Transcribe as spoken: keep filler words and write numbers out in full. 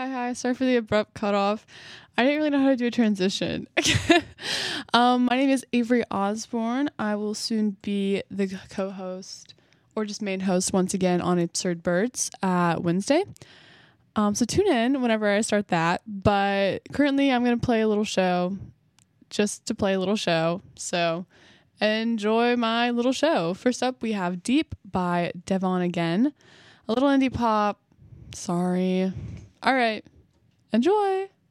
hi, hi. Sorry for the abrupt cutoff. I didn't really know how to do a transition. um, my name is Avery Osborne. I will soon be the co-host or just main host once again on Absurd Birds uh, Wednesday. Um, so tune in whenever I start that. But currently I'm going to play a little show just to play a little show. So enjoy my little show. First up, we have Deep by Devon Again. A little indie pop. Sorry. All right. Enjoy.